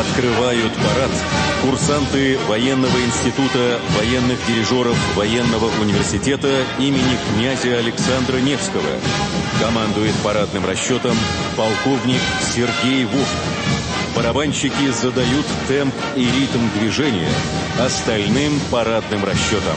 Открывают парад курсанты Военного института военных дирижеров Военного университета имени князя Александра Невского. Командует парадным расчетом полковник Сергей Вовк. Барабанщики задают темп и ритм движения остальным парадным расчетам.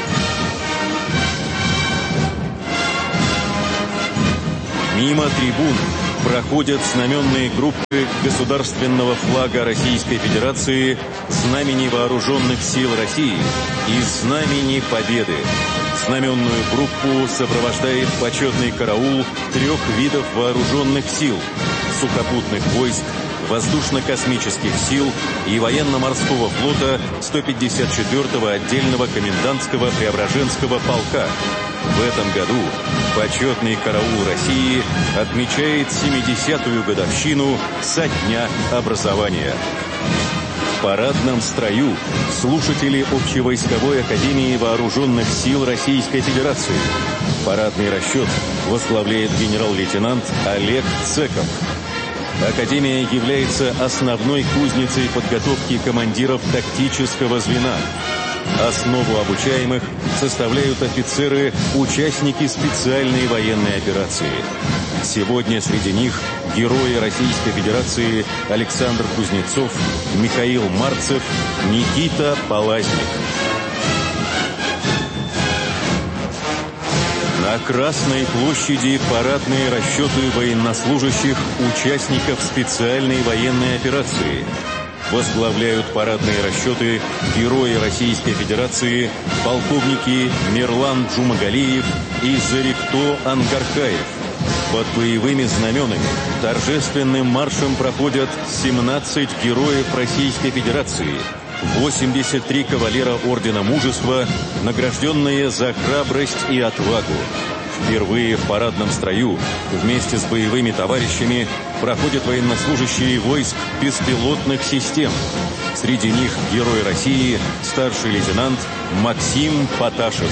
Мимо трибун проходят знаменные группы государственного флага Российской Федерации, знамени Вооруженных сил России и знамени Победы. Знаменную группу сопровождает почетный караул 3 видов вооруженных сил: сухопутных войск, воздушно-космических сил и военно-морского флота 154-го отдельного комендантского Преображенского полка. В этом году почетный караул России отмечает 70-ю годовщину со дня образования. В парадном строю слушатели Общевойсковой академии Вооруженных сил Российской Федерации. Парадный расчет возглавляет генерал-лейтенант Олег Цеков. Академия является основной кузницей подготовки командиров тактического звена. Основу обучаемых составляют офицеры, участники специальной военной операции. Сегодня среди них герои Российской Федерации Александр Кузнецов, Михаил Марцев, Никита Полазник. На Красной площади парадные расчеты военнослужащих, участников специальной военной операции. Возглавляют парадные расчеты герои Российской Федерации, полковники Мирлан Джумагалиев и Зарикто Ангархаев. Под боевыми знаменами торжественным маршем проходят 17 героев Российской Федерации, 83 кавалера Ордена Мужества, награжденные за храбрость и отвагу. Впервые в парадном строю вместе с боевыми товарищами проходят военнослужащие войск беспилотных систем. Среди них герой России, старший лейтенант Максим Поташев.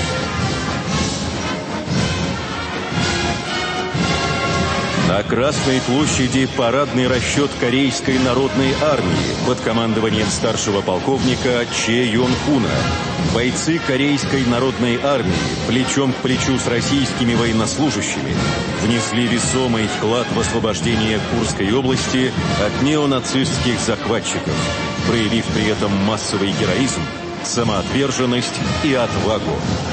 На Красной площади парадный расчет Корейской народной армии под командованием старшего полковника Че Йон Хуна. Бойцы Корейской народной армии плечом к плечу с российскими военнослужащими внесли весомый вклад в освобождение Курской области от неонацистских захватчиков, проявив при этом массовый героизм, самоотверженность и отвагу.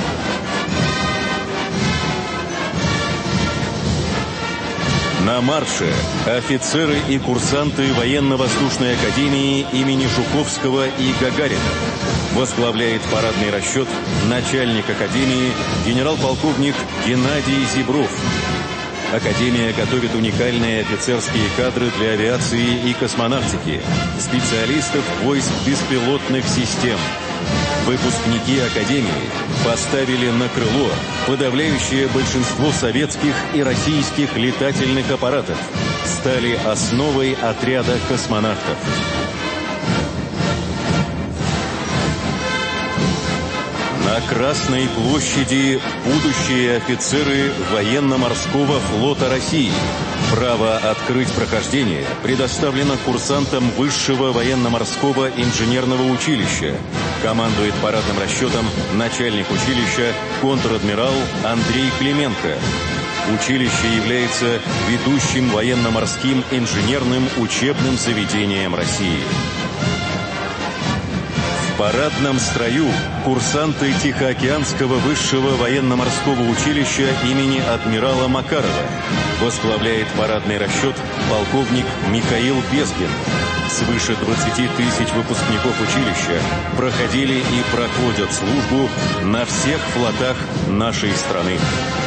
На марше офицеры и курсанты Военно-воздушной академии имени Жуковского и Гагарина. Возглавляет парадный расчет начальник академии генерал-полковник Геннадий Зебров. Академия готовит уникальные офицерские кадры для авиации и космонавтики, специалистов войск беспилотных систем. Выпускники Академии поставили на крыло подавляющее большинство советских и российских летательных аппаратов, стали основой отряда космонавтов. На Красной площади будущие офицеры Военно-морского флота России. Право открыть прохождение предоставлено курсантам Высшего военно-морского инженерного училища. Командует парадным расчетом начальник училища контр-адмирал Андрей Клименко. Училище является ведущим военно-морским инженерным учебным заведением России. В парадном строю курсанты Тихоокеанского высшего военно-морского училища имени адмирала Макарова. Возглавляет парадный расчет полковник Михаил Безгин. Свыше 20 тысяч выпускников училища проходили и проходят службу на всех флотах нашей страны.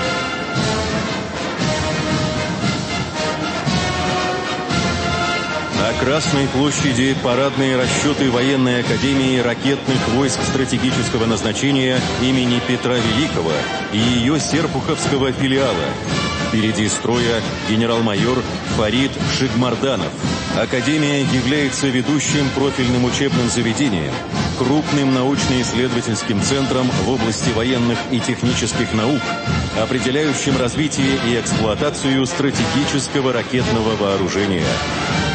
На Красной площади парадные расчеты Военной академии ракетных войск стратегического назначения имени Петра Великого и ее Серпуховского филиала. Впереди строя генерал-майор Фарид Шигмарданов. Академия является ведущим профильным учебным заведением, крупным научно-исследовательским центром в области военных и технических наук, определяющим развитие и эксплуатацию стратегического ракетного вооружения.